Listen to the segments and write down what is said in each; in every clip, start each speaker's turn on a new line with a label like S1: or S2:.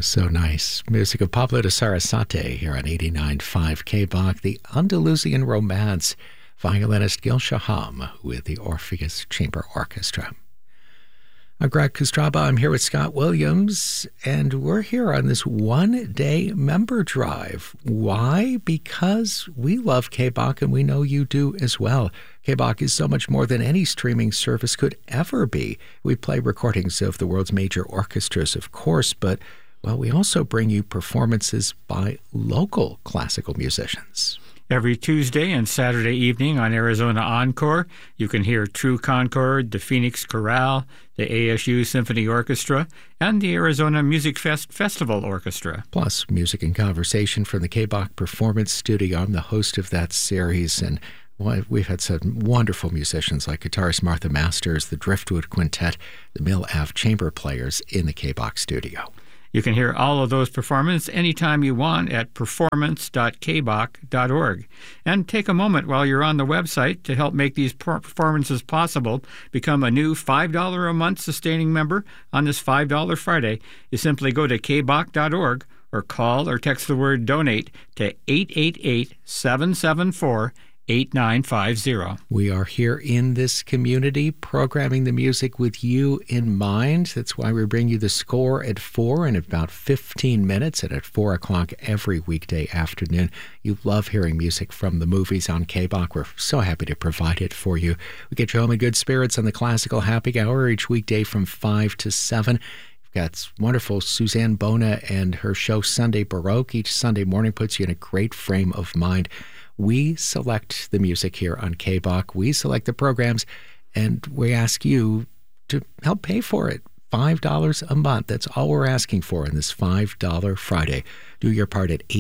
S1: was so nice. Music of Pablo de Sarasate here on 89.5 KBOC. The Andalusian Romance, violinist Gil Shaham with the Orpheus Chamber Orchestra. I'm Greg Kostraba. I'm here with Scott Williams, and we're here on this one-day member drive. Why? Because we love KBOC, and we know you do as well. KBOC is so much more than any streaming service could ever be. We play recordings of the world's major orchestras, of course, but, well, we also bring you performances by local classical musicians.
S2: Every Tuesday and Saturday evening on Arizona Encore, you can hear True Concord, the Phoenix Chorale, the ASU Symphony Orchestra, and the Arizona Music Fest Festival Orchestra.
S1: Plus, music and conversation from the KBOC Performance Studio. I'm the host of that series, and we've had some wonderful musicians like guitarist Martha Masters, the Driftwood Quintet, the Mill Ave Chamber Players in the KBOC studio.
S2: You can hear all of those performances anytime you want at performance.kboc.org. And take a moment while you're on the website to help make these performances possible. Become a new $5 a month sustaining member on this $5 Friday. You simply go to kboc.org or call or text the word donate to 888-774-8950. We are here in this community programming the music with you in mind. That's why we bring you The Score at 4 in about 15 minutes and at 4 o'clock every weekday afternoon. You love hearing music from the movies on KBOC. We're so happy to provide it for you. We get you home in good spirits on the Classical Happy Hour each weekday from 5 to 7. We've got wonderful Suzanne Bona and her show Sunday Baroque. Each Sunday morning puts you in a great frame of mind. We select the music here on KBOC. We select the programs, and we ask you to help pay for it. $5 a month. That's all we're asking for in this $5 Friday. Do your part at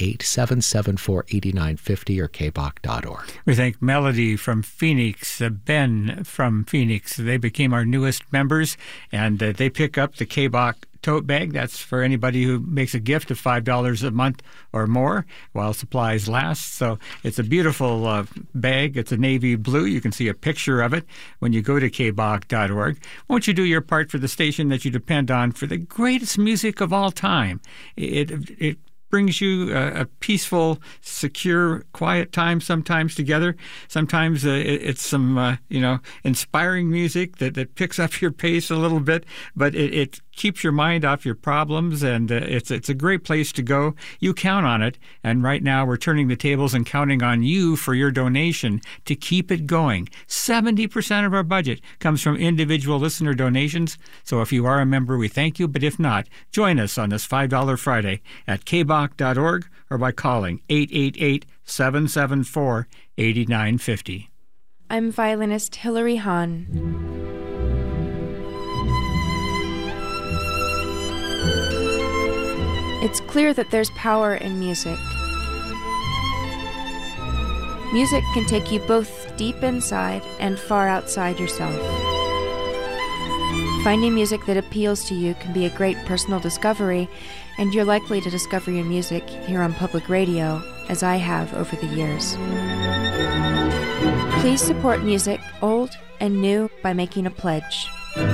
S2: 888-774-8950 or kboc.org. We thank Melody from Phoenix, Ben from Phoenix. They became our newest members, and they pick up the KBOC tote bag. That's for anybody who makes a gift of $5 a month or more while supplies last. So it's a beautiful bag. It's a navy blue. You can see a picture of it when you go to kboc.org. Won't you do your part for the station that you depend on for the greatest music of all time? It brings you a peaceful, secure, quiet time sometimes together. Sometimes it's some, inspiring music that picks up your pace a little bit, but it keeps your mind off your problems, and it's a great place to go. You count on it, and right now we're turning the tables and counting on you for your donation to keep it going. 70% of our budget comes from individual listener donations, so if you are a member, we thank you, but if not, join us on this $5 Friday at kboc.org or by calling 888-774-8950.
S3: I'm violinist Hilary Hahn. It's clear that there's power in music. Music can take you both deep inside and far outside yourself. Finding music that appeals to you can be a great personal discovery, and you're likely to discover your music here on public radio, as I have over the years. Please support music, old and new, by making a pledge.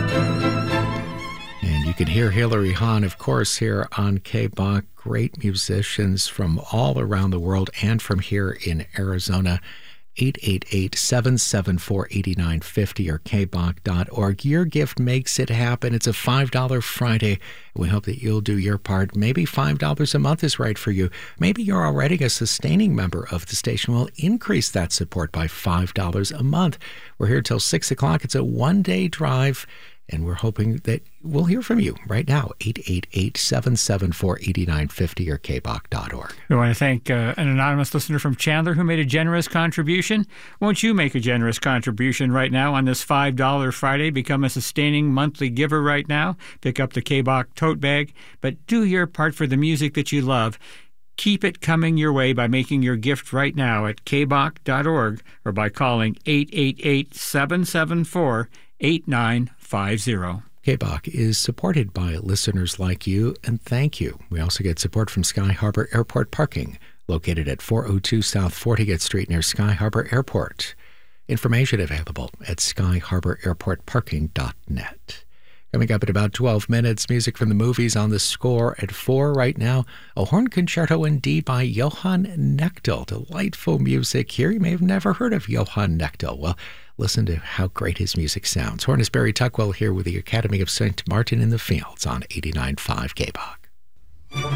S1: And you can hear Hilary Hahn, of course, here on KBOC. Great musicians from all around the world and from here in Arizona. 888-774-8950 or kboc.org. Your gift makes it happen. It's a $5 Friday. We hope that you'll do your part. Maybe $5 a month is right for you. Maybe you're already a sustaining member of the station. We'll increase that support by $5 a month. We're here till 6 o'clock. It's a one-day drive, and we're hoping that we'll hear from you right now, 888-774-8950 or kboc.org.
S2: We want to thank an anonymous listener from Chandler who made a generous contribution. Won't you make a generous contribution right now on this $5 Friday? Become a sustaining monthly giver right now. Pick up the KBOC tote bag, but do your part for the music that you love. Keep it coming your way by making your gift right now at kboc.org or by calling 888-774-8950.
S1: KBOC is supported by listeners like you, and thank you. We also get support from Sky Harbor Airport Parking, located at 402 South 40th Street near Sky Harbor Airport. Information available at skyharbораirportparking.net. Coming up in about 12 minutes, music from the movies on the score at 4 right now. A horn concerto in D by Johann Knechtel. Delightful music here. You may have never heard of Johann Knechtel. Well, listen to how great his music sounds. Horn is Barry Tuckwell here with the Academy of St. Martin in the Fields on 89.5 KBOK.